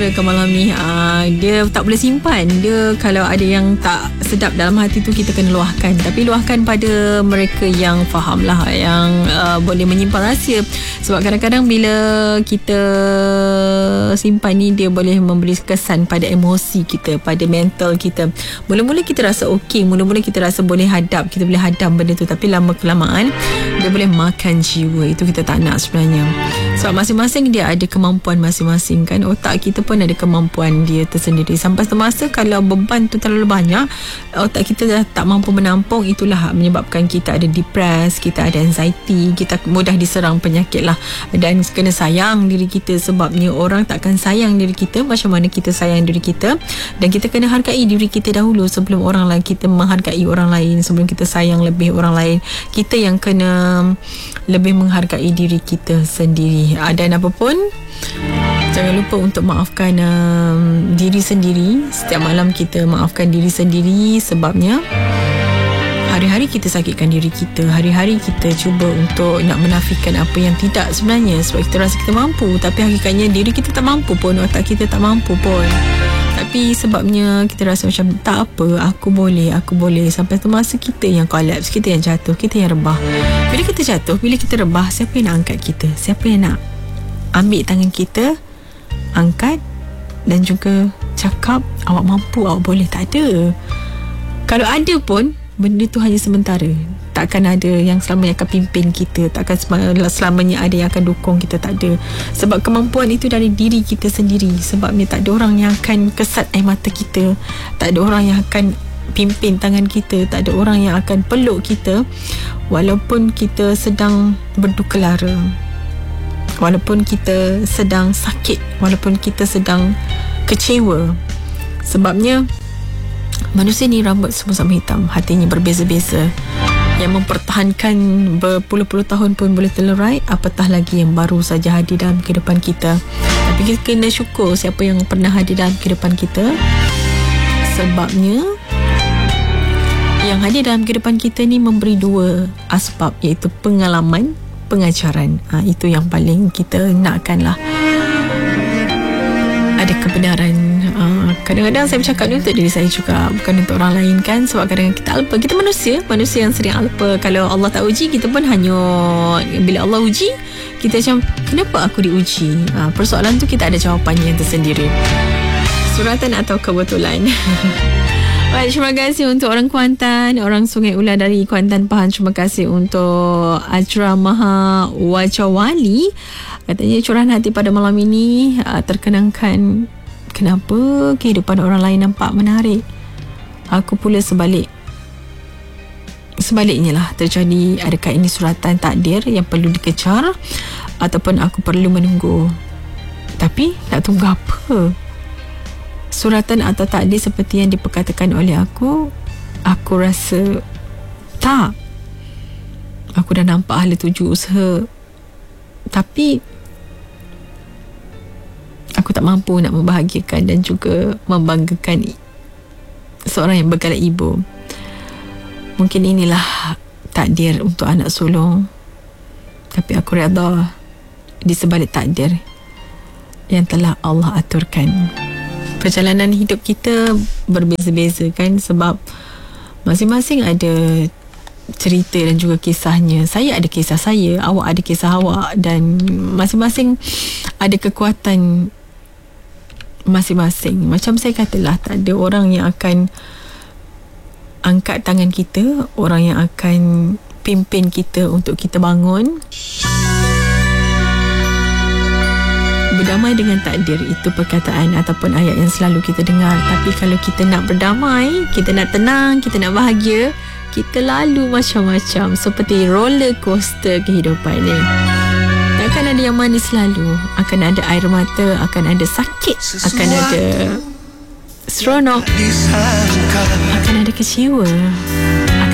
Malam ni dia tak boleh simpan. Dia kalau ada yang tak sedap dalam hati tu, kita kena luahkan. Tapi luahkan pada mereka yang faham lah, yang boleh menyimpan rahsia. Sebab kadang-kadang bila kita simpan ni, dia boleh memberi kesan pada emosi kita, pada mental kita. Mula-mula kita rasa okey, mula-mula kita rasa boleh hadap, kita boleh hadam benda tu. Tapi lama kelamaan dia boleh makan jiwa. Itu kita tak nak sebenarnya. Sebab masing-masing dia ada kemampuan masing-masing kan. Otak kita pun ada kemampuan dia tersendiri. Sampai semasa kalau beban tu terlalu banyak, otak kita dah tak mampu menampung. Itulah menyebabkan kita ada depres, kita ada anxiety, kita mudah diserang penyakit lah. Dan kena sayang diri kita. Sebabnya orang takkan sayang diri kita macam mana kita sayang diri kita. Dan kita kena hargai diri kita dahulu sebelum orang lain. Kita menghargai orang lain sebelum kita sayang lebih orang lain. Kita yang kena lebih menghargai diri kita sendiri. Dan apa pun, jangan lupa untuk maafkan diri sendiri. Setiap malam kita maafkan diri sendiri. Sebabnya hari-hari kita sakitkan diri kita. Hari-hari kita cuba untuk nak menafikan apa yang tidak sebenarnya. Sebab kita rasa kita mampu, tapi hakikatnya diri kita tak mampu pun. Otak kita tak mampu pun. Tapi sebabnya kita rasa macam tak apa, aku boleh. Sampai tu masa kita yang collapse, kita yang jatuh, kita yang rebah. Bila kita jatuh, bila kita rebah, siapa yang nak angkat kita? Siapa yang nak ambil tangan kita, angkat dan juga cakap awak mampu, awak boleh? Tak ada. Kalau ada pun, benda tu hanya sementara. Takkan ada yang selamanya akan pimpin kita. Takkan selamanya ada yang akan dukung kita. Tak ada. Sebab kemampuan itu dari diri kita sendiri. Sebabnya tak ada orang yang akan kesat air mata kita. Tak ada orang yang akan pimpin tangan kita. Tak ada orang yang akan peluk kita walaupun kita sedang berduka lara, walaupun kita sedang sakit, walaupun kita sedang kecewa. Sebabnya manusia ni rambut semua sama hitam, hatinya berbeza-beza. Yang mempertahankan berpuluh-puluh tahun pun boleh terlerai, apatah lagi yang baru saja hadir dalam kehidupan kita. Tapi kita kena syukur siapa yang pernah hadir dalam kehidupan kita. Sebabnya yang hadir dalam kehidupan kita ni memberi dua asbab, iaitu pengalaman, pengajaran. Itu yang paling kita nakkan lah. Ada kebenaran. Kadang-kadang saya bercakap ni untuk diri saya juga, bukan untuk orang lain kan. Sebab kadang-kadang kita alpa. Kita manusia yang sering alpa. Kalau Allah tak uji, kita pun hanyut. Bila Allah uji, kita macam, kenapa aku diuji? Persoalan tu kita ada jawapannya yang tersendiri. Suratan atau kebetulan. Baik, terima kasih untuk orang Kuantan, orang Sungai Ular dari Kuantan Pahang. Terima kasih untuk Ajra Maha Wajawali. Katanya curahan hati pada malam ini terkenangkan. Kenapa kehidupan orang lain nampak menarik? Aku pula sebaliknya lah terjadi. Adakah ini suratan takdir yang perlu dikejar, ataupun aku perlu menunggu? Tapi nak tunggu apa? Suratan atau takdir seperti yang diperkatakan oleh aku rasa tak. Aku dah nampak hala tuju usaha, tapi aku tak mampu nak membahagiakan dan juga membanggakan seorang yang bergelar ibu. Mungkin inilah takdir untuk anak sulung, tapi aku redha di sebalik takdir yang telah Allah aturkan. Perjalanan hidup kita berbeza-beza kan, sebab masing-masing ada cerita dan juga kisahnya. Saya ada kisah saya, awak ada kisah awak, dan masing-masing ada kekuatan masing-masing. Macam saya katalah, tak ada orang yang akan angkat tangan kita, orang yang akan pimpin kita untuk kita bangun. Berdamai dengan takdir, itu perkataan ataupun ayat yang selalu kita dengar. Tapi kalau kita nak berdamai, kita nak tenang, kita nak bahagia, kita lalu macam-macam, seperti roller coaster kehidupan ni. Takkan ada yang manis selalu. Akan ada air mata, akan ada sakit, akan ada seronok, akan ada kecewa.